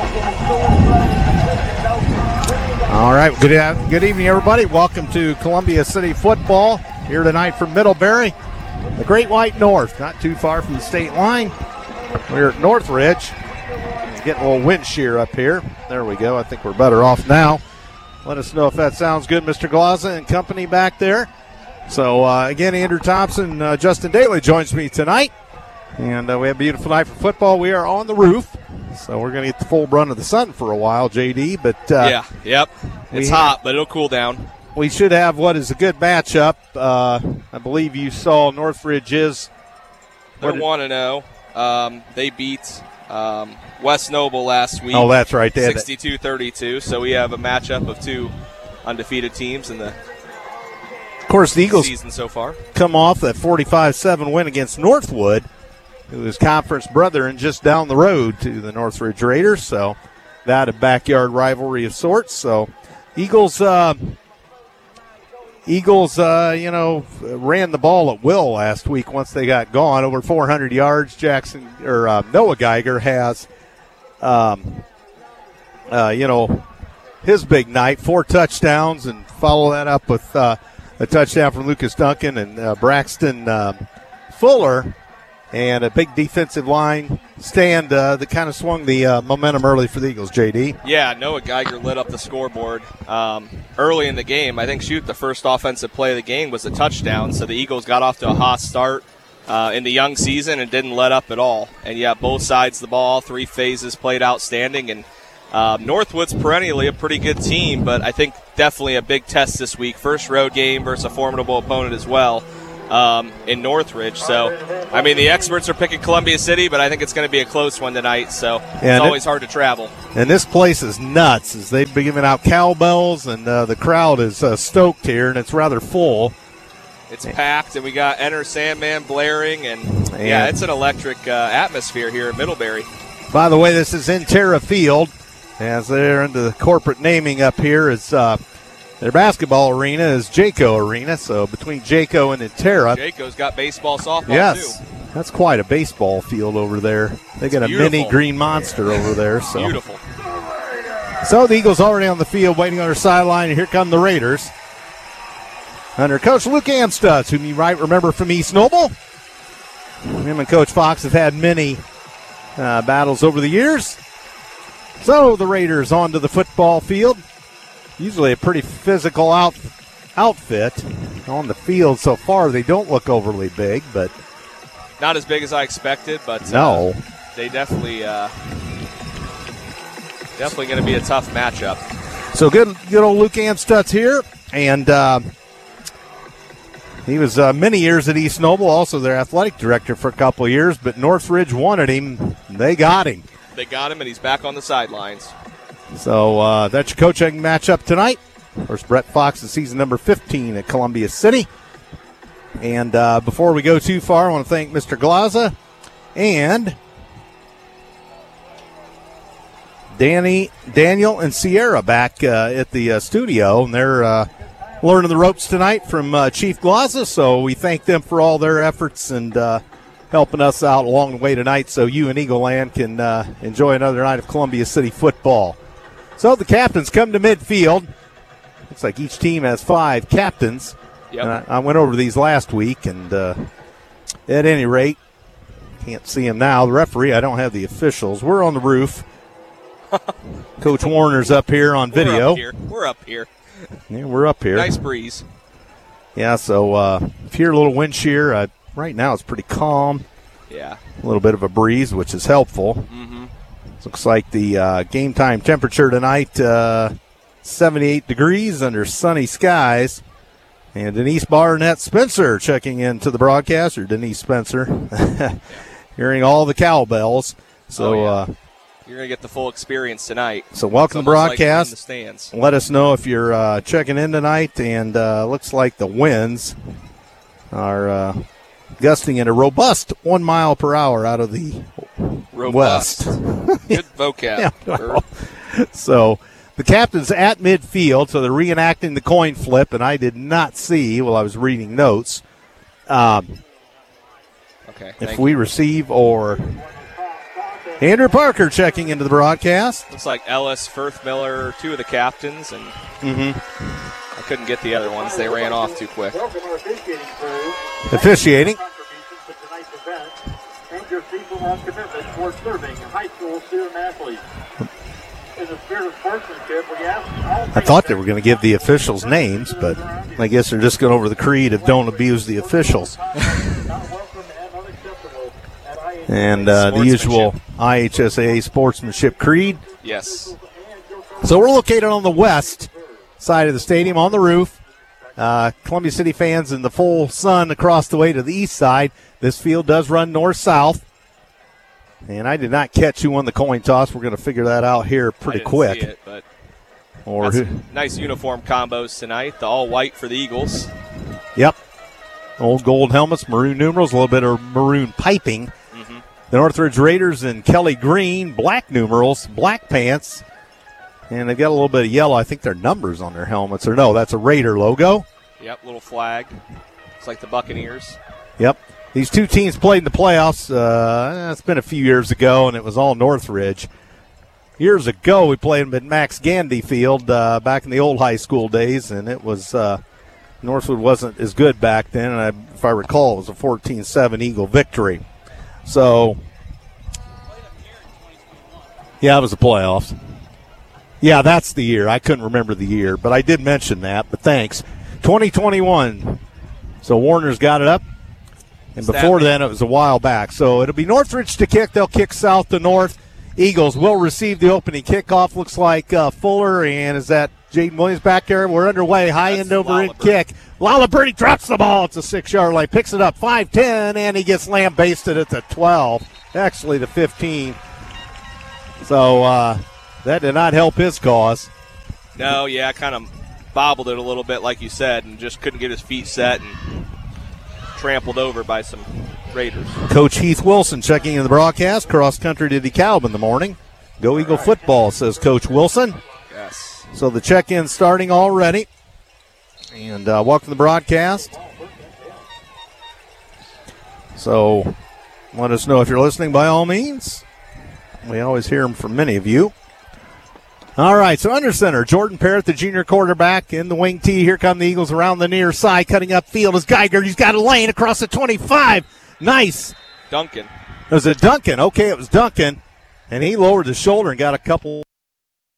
All right, good evening, everybody. Welcome to Columbia City Football here tonight from Middlebury. The Great White North, not too far from the state line. We're at Northridge. It's getting a little wind shear up here. There we go. I think we're better off now. Let us know if that sounds good, Mr. Glaza and company back there. So, again, Andrew Thompson, Justin Daly joins me tonight. And we have a beautiful night for football. We are on the roof, so we're going to get the full brunt of the sun for a while, JD. But It's hot, but it'll cool down. We should have what is a good matchup. I believe you saw Northridge is. They're 1-0. They beat West Noble last week. Oh, that's right. 62-32. So we have a matchup of two undefeated teams in the Eagles season so far. Come off that 45-7 win against Northwood, who is conference brother and just down the road to the Northridge Raiders. So that a backyard rivalry of sorts. So Eagles, ran the ball at will last week once they got gone. Over 400 yards. Noah Geiger has, his big night, 4 touchdowns, and follow that up with a touchdown from Lucas Duncan and Braxton Fuller, and a big defensive line stand that kind of swung the momentum early for the Eagles, JD. Yeah, Noah Geiger lit up the scoreboard early in the game. I think the first offensive play of the game was a touchdown, so the Eagles got off to a hot start in the young season and didn't let up at all. And, both sides of the ball, 3 phases played outstanding. And Northwood's perennially a pretty good team, but I think definitely a big test this week. First road game versus a formidable opponent as well. In Northridge. So, the experts are picking Columbia City, but I think it's going to be a close one tonight, so it's always hard to travel. And this place is nuts as they've been giving out cowbells, and the crowd is stoked here, and it's rather full. It's packed, and we got Enter Sandman blaring, and it's an electric atmosphere here in Middlebury. By the way, this is Intera Field, as they're into the corporate naming up here is their basketball arena is Jayco Arena, so between Jayco and Intera. Jayco's got baseball, softball, too. Yes, that's quite a baseball field over there. They got a mini green monster over there. So beautiful. So the Eagles already on the field waiting on their sideline, and here come the Raiders. Under Coach Luke Amstutz, whom you might remember from East Noble. Him and Coach Fox have had many battles over the years. So the Raiders onto the football field. Usually a pretty physical outfit on the field so far. They don't look overly big, but not as big as I expected. But no, they definitely going to be a tough matchup. So good old Luke Amstutz here, and he was many years at East Noble, also their athletic director for a couple of years. But Northridge wanted him; they got him. They got him, and he's back on the sidelines. So that's your coaching matchup tonight. Of course, Brett Fox is season number 15 at Columbia City. And before we go too far, I want to thank Mr. Glaza and Daniel and Sierra back at the studio. And they're learning the ropes tonight from Chief Glaza. So we thank them for all their efforts and helping us out along the way tonight so you and Eagle Land can enjoy another night of Columbia City football. So the captains come to midfield. Looks like each team has 5 captains. Yep. And I went over these last week, and at any rate, can't see them now. The referee, I don't have the officials. We're on the roof. Coach Warner's up here on video. We're up here. Yeah, we're up here. Nice breeze. Yeah, so if you hear a little wind shear, right now it's pretty calm. Yeah. A little bit of a breeze, which is helpful. Mm-hmm. Looks like the game time temperature tonight, 78 degrees under sunny skies. And Denise Barnett Spencer checking into the broadcast, or Denise Spencer, hearing all the cowbells. So you're going to get the full experience tonight. So welcome to the broadcast. Like in the stands. Let us know if you're checking in tonight. And looks like the winds are gusting at a robust 1 mile per hour out of the west. Good vocab. Yeah, well, so the captain's at midfield, so they're reenacting the coin flip, and I did not see while I was reading notes Okay. If we receive or Andrew Parker checking into the broadcast. Looks like Ellis, Firth Miller, two of the captains, and I couldn't get the other ones. They ran off too quick. Officiating. And your season-long commitment towards serving high school student athletes. In the spirit of sportsmanship, we ask I thought they were going to give the officials names, but I guess they're just going over the creed of don't abuse the officials. And the usual IHSAA sportsmanship creed. Yes. So we're located on the west side of the stadium on the roof. Columbia City fans in the full sun across the way to the east side. This field does run north-south. And I did not catch who won the coin toss. We're going to figure that out here pretty quick. See it, but nice uniform combos tonight. The all-white for the Eagles. Yep. Old gold helmets, maroon numerals, a little bit of maroon piping. The Northridge Raiders in Kelly green, black numerals, black pants. And they've got a little bit of yellow. I think they're numbers on their helmets. Or no, that's a Raider logo. Yep, little flag. It's like the Buccaneers. Yep. These two teams played in the playoffs. It's been a few years ago, and it was all Northridge. Years ago, we played them at Max Gandy Field back in the old high school days, and it was Northwood wasn't as good back then. And if I recall, it was a 14-7 Eagle victory. So, yeah, it was the playoffs. Yeah, that's the year. I couldn't remember the year, but I did mention that, but thanks. 2021. So Warner's got it up. And before then, it was a while back. So it'll be Northridge to kick. They'll kick south to north. Eagles will receive the opening kickoff. Looks like Fuller, and is that Jaden Williams back there? We're underway. High end over in kick. Lalaberty drops the ball. It's a 6-yard line. Picks it up 5-10, and he gets lambasted at the 12. Actually, the 15. So that did not help his cause. No, yeah, kind of bobbled it a little bit, like you said, and just couldn't get his feet set and trampled over by some Raiders. Coach Heath Wilson checking in the broadcast. Cross country to DeKalb in the morning. Go Eagle football, says Coach Wilson. Yes. So the check-in starting already. And welcome to the broadcast. So let us know if you're listening by all means. We always hear them from many of you. All right, so under center, Jordan Parrott, the junior quarterback, in the wing tee. Here come the Eagles around the near side, cutting up field is Geiger. He's got a lane across the 25. Nice. Duncan. Was it Duncan? Okay, it was Duncan. And he lowered his shoulder and got a couple